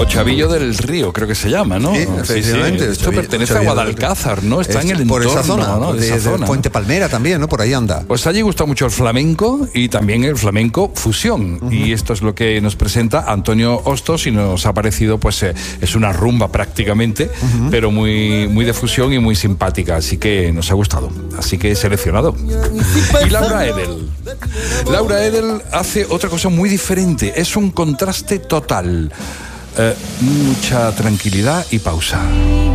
O Chavillo del Río, creo que se llama, ¿no? Sí, efectivamente. Sí. Esto pertenece a Guadalcázar, ¿no? Está en el entorno, por esa zona, ¿no? de Fuente Palmera también, ¿no? Por ahí anda. Pues allí gusta mucho el flamenco y también el flamenco fusión. Y esto es lo que nos presenta Antonio Hostos y nos ha parecido, pues, es una rumba prácticamente, pero muy, muy de fusión y muy simpática. Así que nos ha gustado. Así que he seleccionado. Y Laura Edel. Laura Edel hace otra cosa muy diferente. Es un contraste total. Mucha tranquilidad y pausa.